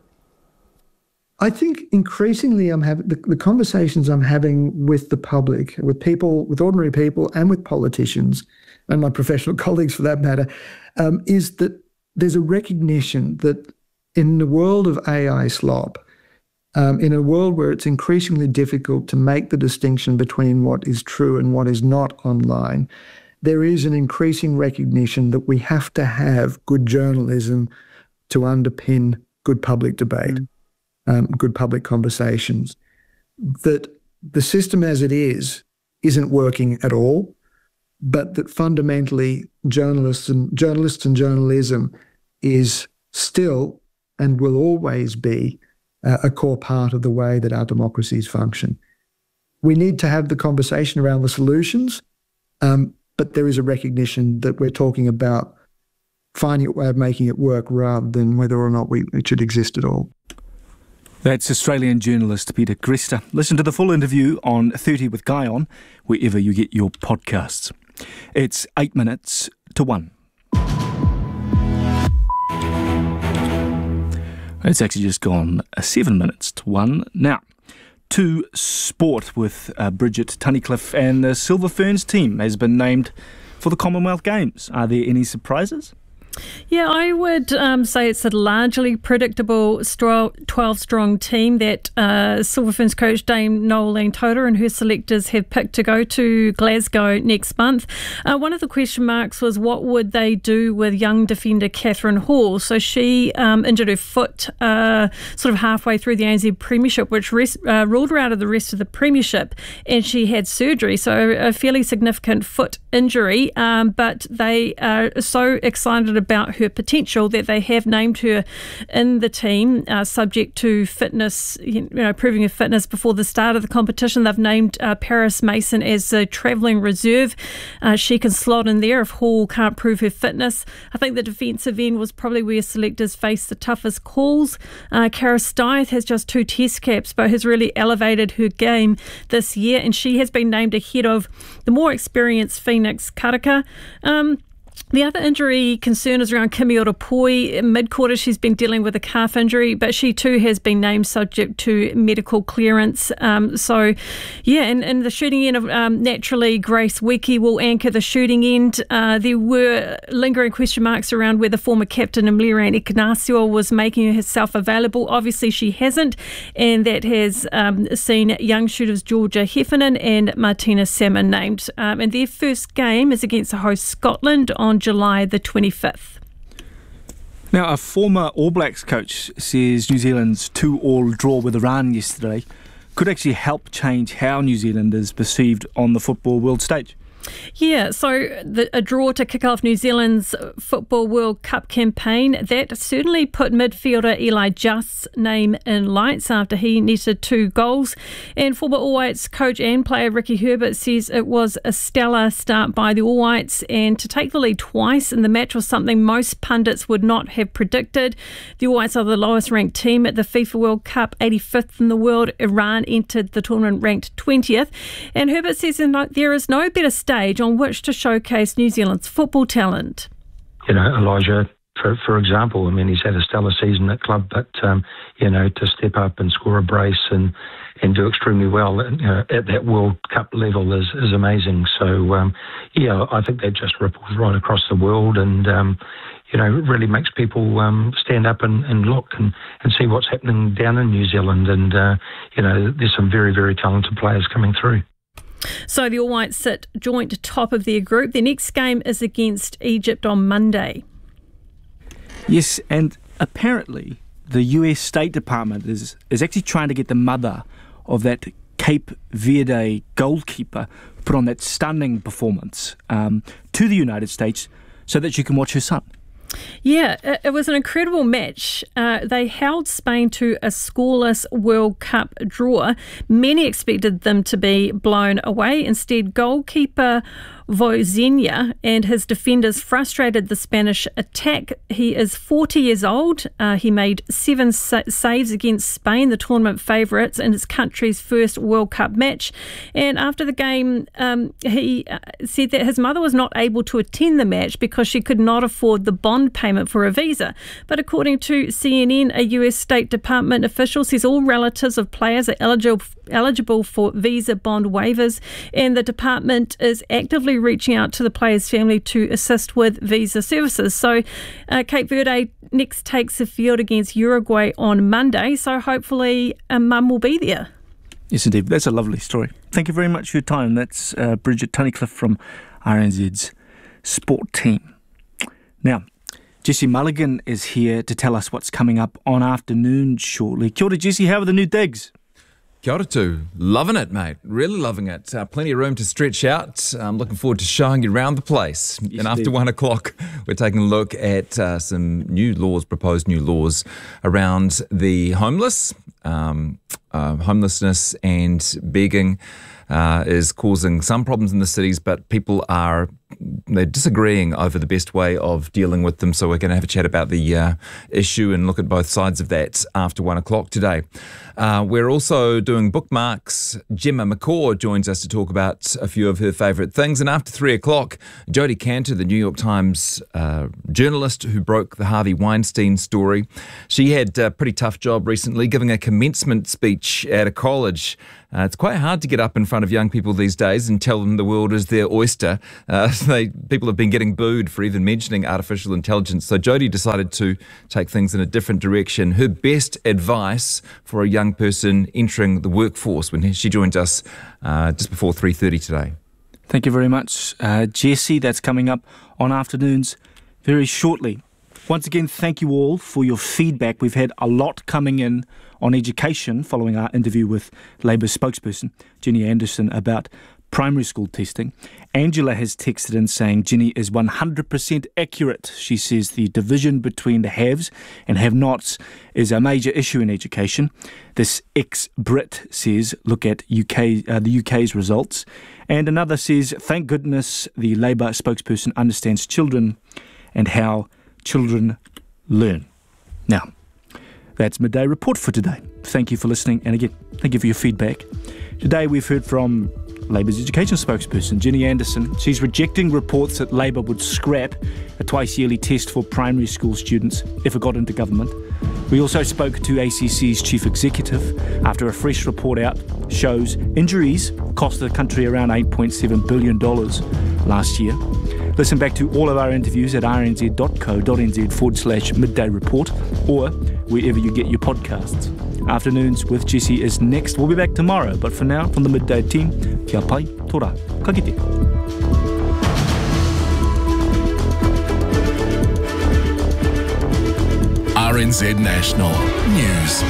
Speaker 20: I think increasingly I'm having the, the conversations I'm having with the public, with people, with ordinary people and with politicians and my professional colleagues for that matter, um, is that there's a recognition that in the world of A I slop, um, in a world where it's increasingly difficult to make the distinction between what is true and what is not online, there is an increasing recognition that we have to have good journalism to underpin good public debate, mm. um, good public conversations, that the system as it is isn't working at all, but that fundamentally journalists and journalists and journalism is still and will always be uh, a core part of the way that our democracies function. We need to have the conversation around the solutions, um, but there is a recognition that we're talking about finding a way of making it work rather than whether or not we, it should exist at all.
Speaker 2: That's Australian journalist Peter Greste. Listen to the full interview on thirty with Guy on, wherever you get your podcasts. It's eight minutes to one. It's actually just gone seven minutes to one. Now, to sport with uh, Bridget Tunnicliffe, and the Silver Ferns team has been named for the Commonwealth Games. Are there any surprises?
Speaker 1: Yeah, I would um, say it's a largely predictable twelve-strong team that uh, Silver Ferns coach Dame Noeline Taurua and her selectors have picked to go to Glasgow next month. Uh, one of the question marks was what would they do with young defender Catherine Hall. So she um, injured her foot uh, sort of halfway through the A N Z Premiership, which rest, uh, ruled her out of the rest of the Premiership, and she had surgery, so a fairly significant foot injury, um, but they are so excited about about her potential that they have named her in the team, uh, subject to fitness, you know, proving her fitness before the start of the competition. They've named uh, Paris Mason as a travelling reserve. Uh, she can slot in there if Hall can't prove her fitness. I think the defensive end was probably where selectors face the toughest calls. Uh, Cara Stith has just two test caps, but has really elevated her game this year, and she has been named ahead of the more experienced Phoenix Karaka. Um, The other injury concern is around Kimi Orapoi. In mid-quarter, she's been dealing with a calf injury, but she too has been named subject to medical clearance. Um, so, yeah, and, and the shooting end of um, naturally Grace Wiki will anchor the shooting end. Uh, there were lingering question marks around whether former captain Mliran Ignacio was making herself available. Obviously, she hasn't, and that has um, seen young shooters Georgia Heffernan and Martina Salmon named. Um, and their first game is against the host Scotland on July the twenty-fifth.
Speaker 2: Now, a former All Blacks coach says New Zealand's two-all draw with Iran yesterday could actually help change how New Zealand is perceived on the football world stage.
Speaker 1: Yeah, so the, a draw to kick off New Zealand's Football World Cup campaign, that certainly put midfielder Eli Just's name in lights after he netted two goals. And former All Whites coach and player Ricky Herbert says it was a stellar start by the All Whites, and to take the lead twice in the match was something most pundits would not have predicted. The All Whites are the lowest ranked team at the FIFA World Cup, eighty-fifth in the world. Iran entered the tournament ranked twentieth. And Herbert says there is no better stage on which to showcase New Zealand's football talent.
Speaker 22: You know, Elijah, for for example, I mean, he's had a stellar season at club, but, um, you know, to step up and score a brace and, and do extremely well you know, at that World Cup level is, is amazing. So, um, yeah, I think that just ripples right across the world and, um, you know, it really makes people um, stand up and, and look and, and see what's happening down in New Zealand. And, uh, you know, there's some very, very talented players coming through.
Speaker 1: So the All Whites sit joint top of their group. Their next game is against Egypt on Monday.
Speaker 2: Yes, and apparently the U S State Department is, is actually trying to get the mother of that Cape Verde goalkeeper put on that stunning performance um, to the United States so that she can watch her son.
Speaker 1: Yeah, it was an incredible match. Uh, they held Spain to a scoreless World Cup draw. Many expected them to be blown away. Instead, goalkeeper Vozinha and his defenders frustrated the Spanish attack. He is forty years old. Uh, he made seven sa- saves against Spain, the tournament favourites, in his country's first World Cup match. And after the game, um, he uh, said that his mother was not able to attend the match because she could not afford the bond payment for a visa. But according to C N N, a U S State Department official says all relatives of players are eligible eligible for visa bond waivers, and the department is actively reaching out to the players' family to assist with visa services. So uh, Cape Verde next takes the field against Uruguay on Monday, so hopefully a mum will be there.
Speaker 2: Yes, indeed. That's a lovely story. Thank you very much for your time. That's uh, Bridget Tunnicliffe from R N Z's sport team. Now, Jessie Mulligan is here to tell us what's coming up on Afternoon shortly. Kia ora, Jessie, how are the new digs?
Speaker 3: Kia ora too. Loving it, mate. Really loving it. Uh, plenty of room to stretch out. I'm looking forward to showing you around the place. Yes, and after indeed. one o'clock, we're taking a look at uh, some new laws, proposed new laws around the homeless. Um, uh, homelessness and begging uh, is causing some problems in the cities, but people are they're disagreeing over the best way of dealing with them. So we're going to have a chat about the uh, issue and look at both sides of that after one o'clock today. Uh, we're also doing bookmarks. Gemma McCaw joins us to talk about a few of her favourite things. And after three o'clock, Jodie Cantor, the New York Times uh, journalist who broke the Harvey Weinstein story. She had a pretty tough job recently giving a commencement speech at a college. Uh, it's quite hard to get up in front of young people these days and tell them the world is their oyster. Uh, they, people have been getting booed for even mentioning artificial intelligence. So Jodie decided to take things in a different direction. Her best advice for a young person entering the workforce when she joins us uh, just before three thirty today.
Speaker 2: Thank you very much, uh, Jessie. That's coming up on Afternoons very shortly. Once again, thank you all for your feedback. We've had a lot coming in on education following our interview with Labour spokesperson Ginny Anderson about primary school testing. Angela has texted in saying Ginny is one hundred percent accurate. She says the division between the haves and have-nots is a major issue in education. This ex-Brit says, look at U K, uh, the U K's results. And another says, thank goodness the Labour spokesperson understands children and how children learn. Now, that's Midday Report for today. Thank you for listening, and again, thank you for your feedback. Today we've heard from Labour's education spokesperson, Ginny Anderson. She's rejecting reports that Labour would scrap a twice-yearly test for primary school students if it got into government. We also spoke to A C C's chief executive after a fresh report out shows injuries cost the country around eight point seven billion dollars last year. Listen back to all of our interviews at rnz.co.nz forward slash midday report or wherever you get your podcasts. Afternoons with Jessie is next. We'll be back tomorrow, but for now, from the Midday team, kia pai, tora, ka kite.
Speaker 11: R N Z National News.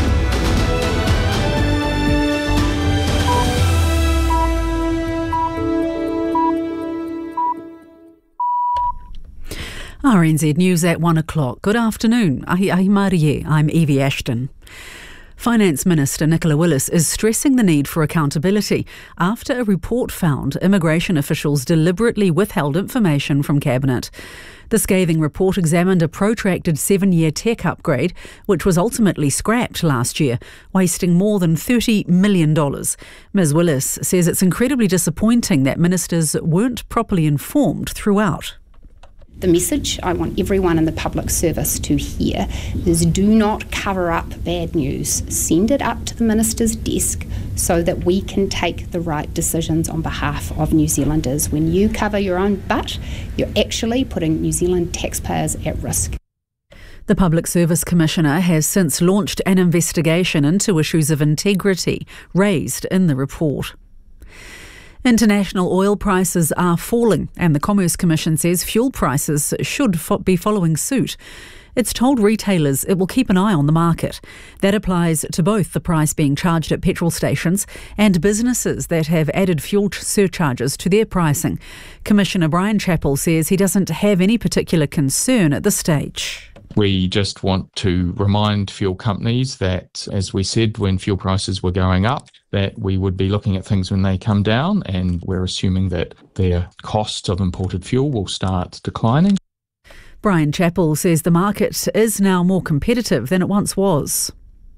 Speaker 12: R N Z News at one o'clock. Good afternoon. Ahi ahi marie. I'm Evie Ashton. Finance Minister Nicola Willis is stressing the need for accountability after a report found immigration officials deliberately withheld information from Cabinet. The scathing report examined a protracted seven-year tech upgrade, which was ultimately scrapped last year, wasting more than thirty million dollars. Miz Willis says it's incredibly disappointing that ministers weren't properly informed throughout.
Speaker 5: The message I want everyone in the public service to hear is do not cover up bad news. Send it up to the minister's desk so that we can take the right decisions on behalf of New Zealanders. When you cover your own butt, you're actually putting New Zealand taxpayers at risk.
Speaker 12: The Public Service Commissioner has since launched an investigation into issues of integrity raised in the report. International oil prices are falling, and the Commerce Commission says fuel prices should fo- be following suit. It's told retailers it will keep an eye on the market. That applies to both the price being charged at petrol stations and businesses that have added fuel surcharges to their pricing. Commissioner Brian Chappell says he doesn't have any particular concern at this stage.
Speaker 23: We just want to remind fuel companies that, as we said, when fuel prices were going up, that we would be looking at things when they come down, and we're assuming that their cost of imported fuel will start declining.
Speaker 12: Brian Chappell says the market is now more competitive than it once was.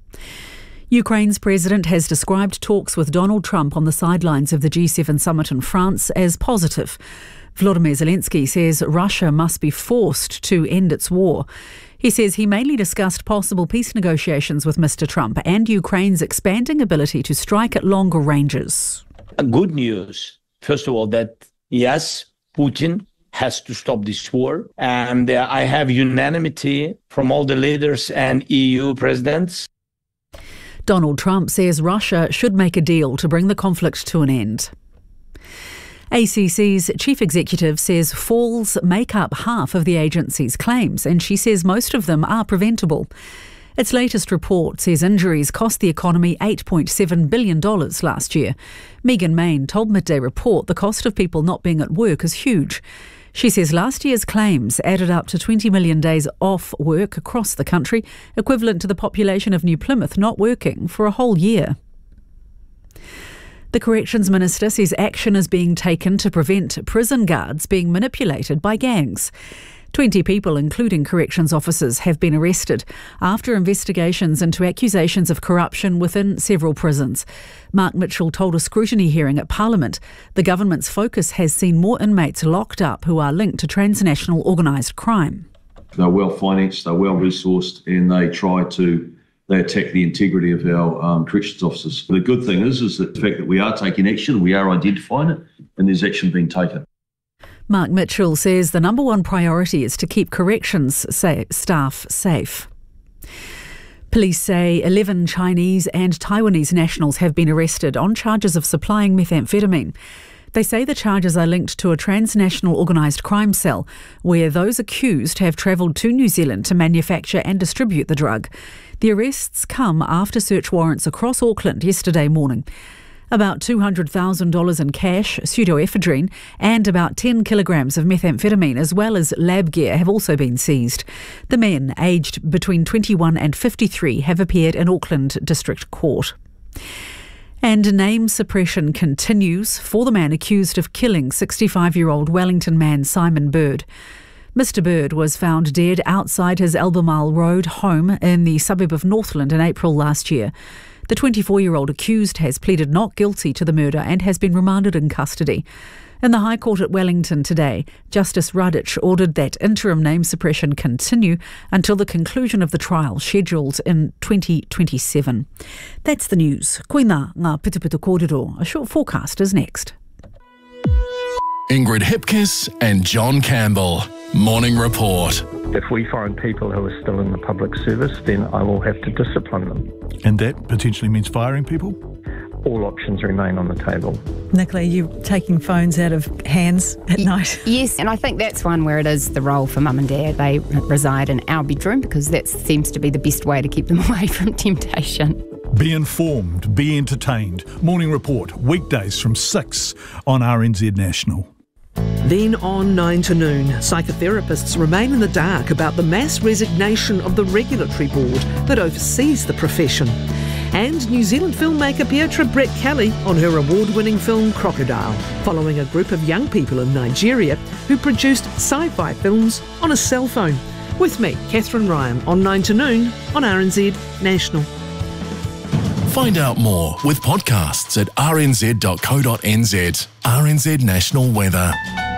Speaker 12: Ukraine's president has described talks with Donald Trump on the sidelines of the G seven summit in France as positive. Volodymyr Zelensky says Russia must be forced to end its war. He says he mainly discussed possible peace negotiations with Mister Trump and Ukraine's expanding ability to strike at longer ranges.
Speaker 24: Good news, first of all, that yes, Putin has to stop this war. And uh, I have unanimity from all the leaders and E U presidents.
Speaker 12: Donald Trump says Russia should make a deal to bring the conflict to an end. A C C's chief executive says falls make up half of the agency's claims, and she says most of them are preventable. Its latest report says injuries cost the economy eight point seven billion dollars last year. Megan Main told Midday Report the cost of people not being at work is huge. She says last year's claims added up to twenty million days off work across the country, equivalent to the population of New Plymouth not working for a whole year. The Corrections Minister says action is being taken to prevent prison guards being manipulated by gangs. Twenty people, including corrections officers, have been arrested after investigations into accusations of corruption within several prisons. Mark Mitchell told a scrutiny hearing at Parliament the government's focus has seen more inmates locked up who are linked to transnational organised crime.
Speaker 4: They're well financed, they're well resourced, and they try to they attack the integrity of our um, corrections officers. The good thing is, is that the fact that we are taking action, we are identifying it, and there's action being taken.
Speaker 12: Mark Mitchell says the number one priority is to keep corrections sa- staff safe. Police say eleven Chinese and Taiwanese nationals have been arrested on charges of supplying methamphetamine. They say the charges are linked to a transnational organised crime cell where those accused have travelled to New Zealand to manufacture and distribute the drug. The arrests come after search warrants across Auckland yesterday morning. About two hundred thousand dollars in cash, pseudoephedrine, and about ten kilograms of methamphetamine, as well as lab gear, have also been seized. The men, aged between twenty-one and fifty-three, have appeared in Auckland District Court. And name suppression continues for the man accused of killing sixty-five-year-old Wellington man Simon Bird. Mister Bird was found dead outside his Albemarle Road home in the suburb of Northland in April last year. The twenty-four-year-old accused has pleaded not guilty to the murder and has been remanded in custody. In the High Court at Wellington today, Justice Radic ordered that interim name suppression continue until the conclusion of the trial scheduled in twenty twenty-seven. That's the news. Koina ngā pitupitu kōrero. A short forecast is next.
Speaker 11: Ingrid Hipkiss and John Campbell. Morning Report.
Speaker 22: If we find people who are still in the public service, then I will have to discipline them.
Speaker 14: And that potentially means firing people?
Speaker 22: All options remain on the table.
Speaker 13: Nicola, are you taking phones out of hands at y- night?
Speaker 5: Yes, and I think that's one where it is the role for mum and dad. They reside in our bedroom because that seems to be the best way to keep them away from temptation.
Speaker 14: Be informed, be entertained. Morning Report, weekdays from six on R N Z National.
Speaker 6: Then on nine to noon, psychotherapists remain in the dark about the mass resignation of the regulatory board that oversees the profession. And New Zealand filmmaker Pietra Brett Kelly on her award-winning film Crocodile, following a group of young people in Nigeria who produced sci-fi films on a cell phone. With me, Catherine Ryan, on nine to noon on R N Z National.
Speaker 11: Find out more with podcasts at r n z dot co dot n z. R N Z National Weather.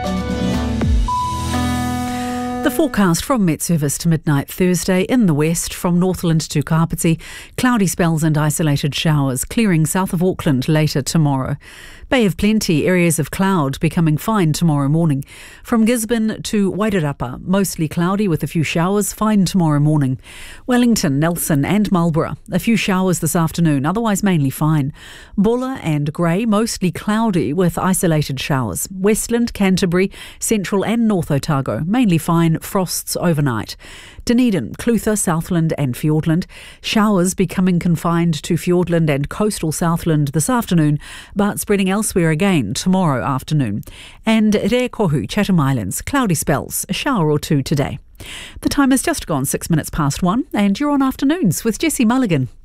Speaker 12: The forecast from Met Service to midnight Thursday in the west from Northland to Kapiti. Cloudy spells and isolated showers, clearing south of Auckland later tomorrow. Bay of Plenty, areas of cloud becoming fine tomorrow morning. From Gisborne to Wairarapa, mostly cloudy with a few showers, fine tomorrow morning. Wellington, Nelson and Marlborough, a few showers this afternoon, otherwise mainly fine. Bulla and Grey, mostly cloudy with isolated showers. Westland, Canterbury, Central and North Otago, mainly fine, frosts overnight. Dunedin, Clutha, Southland and Fiordland. Showers becoming confined to Fiordland and coastal Southland this afternoon, but spreading elsewhere again tomorrow afternoon. And Rekohu, Chatham Islands, cloudy spells, a shower or two today. The time has just gone six minutes past one, and you're on Afternoons with Jessie Mulligan.